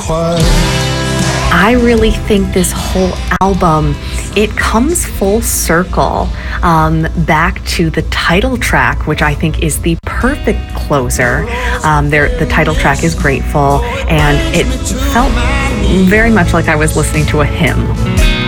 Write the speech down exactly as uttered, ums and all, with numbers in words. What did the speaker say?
I really think this whole album, it comes full circle um, back to the title track, which I think is the perfect closer. Um, there, the title track is Grateful, and it felt very much like I was listening to a hymn.